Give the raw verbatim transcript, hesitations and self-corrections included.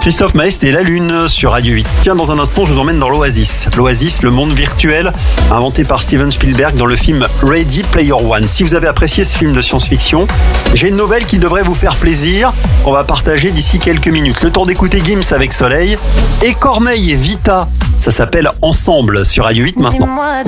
Christophe Maest et la Lune sur Radio huit. Tiens, dans un instant, je vous emmène dans l'Oasis. L'Oasis, le monde virtuel inventé par Steven Spielberg dans le film Ready Player One. Si vous avez apprécié ce film de science-fiction, j'ai une nouvelle qui devrait vous faire plaisir. On va partager d'ici quelques minutes. Le temps d'écouter Gims avec Soleil et Corneille et Vita. Ça s'appelle Ensemble sur Radio huit maintenant.